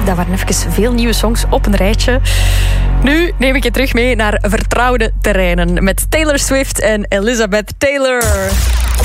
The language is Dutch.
Dat waren even veel nieuwe songs op een rijtje. Nu neem ik je terug mee naar vertrouwde terreinen met Taylor Swift en Elizabeth Taylor.